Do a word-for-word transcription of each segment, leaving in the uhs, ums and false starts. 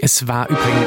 Es war übrigens...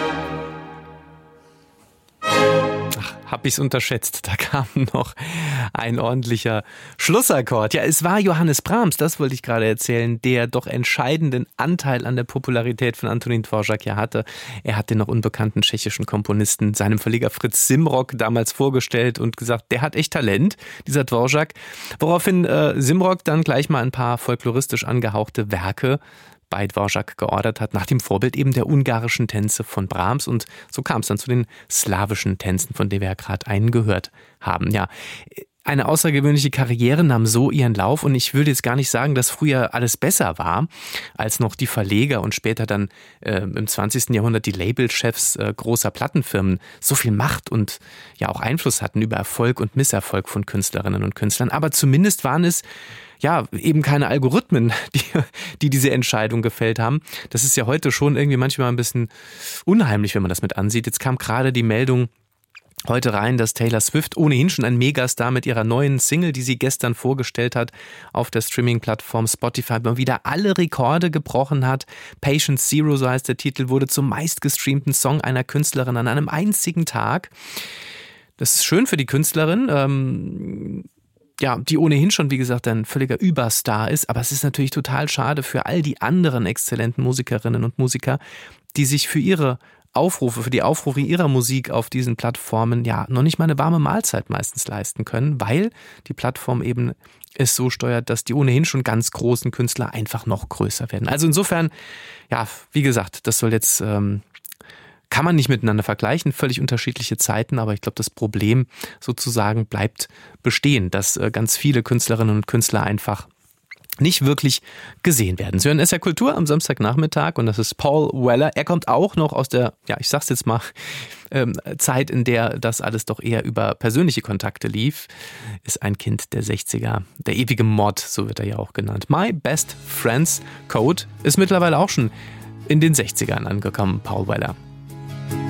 Ach, hab ich's unterschätzt. Da kam noch ein ordentlicher Schlussakkord. Ja, es war Johannes Brahms, das wollte ich gerade erzählen, der doch entscheidenden Anteil an der Popularität von Antonín Dvořák ja hatte. Er hat den noch unbekannten tschechischen Komponisten seinem Verleger Fritz Simrock damals vorgestellt und gesagt, der hat echt Talent, dieser Dvořák. Woraufhin äh, Simrock dann gleich mal ein paar folkloristisch angehauchte Werke bei Dvořák geordert hat, nach dem Vorbild eben der ungarischen Tänze von Brahms. Und so kam es dann zu den slawischen Tänzen, von denen wir ja gerade einen gehört haben. Ja, eine außergewöhnliche Karriere nahm so ihren Lauf und ich würde jetzt gar nicht sagen, dass früher alles besser war, als noch die Verleger und später dann äh, im zwanzigsten Jahrhundert die Labelchefs äh, großer Plattenfirmen so viel Macht und ja auch Einfluss hatten über Erfolg und Misserfolg von Künstlerinnen und Künstlern. Aber zumindest waren es ja, eben keine Algorithmen, die, die diese Entscheidung gefällt haben. Das ist ja heute schon irgendwie manchmal ein bisschen unheimlich, wenn man das mit ansieht. Jetzt kam gerade die Meldung heute rein, dass Taylor Swift, ohnehin schon ein Megastar, mit ihrer neuen Single, die sie gestern vorgestellt hat, auf der Streaming-Plattform Spotify mal wieder alle Rekorde gebrochen hat. Patient Zero, so heißt der Titel, wurde zum meistgestreamten Song einer Künstlerin an einem einzigen Tag. Das ist schön für die Künstlerin, ähm, ja, die ohnehin schon, wie gesagt, ein völliger Überstar ist. Aber es ist natürlich total schade für all die anderen exzellenten Musikerinnen und Musiker, die sich für ihre Aufrufe, für die Aufrufe ihrer Musik auf diesen Plattformen ja noch nicht mal eine warme Mahlzeit meistens leisten können, weil die Plattform eben es so steuert, dass die ohnehin schon ganz großen Künstler einfach noch größer werden. Also insofern, ja, wie gesagt, das soll jetzt... Ähm, kann man nicht miteinander vergleichen, völlig unterschiedliche Zeiten, aber ich glaube, das Problem sozusagen bleibt bestehen, dass ganz viele Künstlerinnen und Künstler einfach nicht wirklich gesehen werden. Sie hören S R Kultur am Samstagnachmittag und das ist Paul Weller. Er kommt auch noch aus der, ja, ich sag's jetzt mal, ähm, Zeit, in der das alles doch eher über persönliche Kontakte lief. Ist ein Kind der sechziger, der ewige Mod, so wird er ja auch genannt. My Best Friends Code ist mittlerweile auch schon in den sechzigern angekommen, Paul Weller.